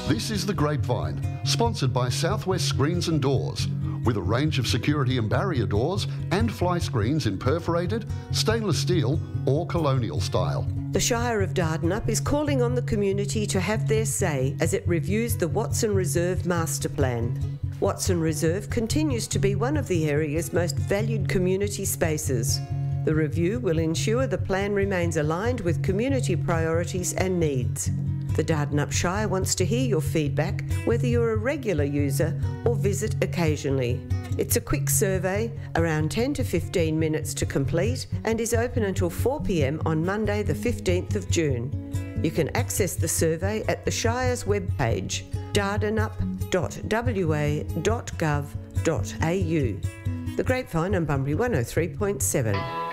This is The Grapevine, sponsored by Southwest Screens and Doors, with a range of security and barrier doors and fly screens in perforated, stainless steel or colonial style. The Shire of Dardanup is calling on the community to have their say as it reviews the Watson Reserve Master Plan. Watson Reserve continues to be one of the area's most valued community spaces. The review will ensure the plan remains aligned with community priorities and needs. The Dardanup Shire wants to hear your feedback, whether you're a regular user or visit occasionally. It's a quick survey, around 10 to 15 minutes to complete, and is open until 4 p.m. on Monday the 15th of June. You can access the survey at the Shire's webpage, dardanup.wa.gov.au. The Grapevine on Bunbury 103.7.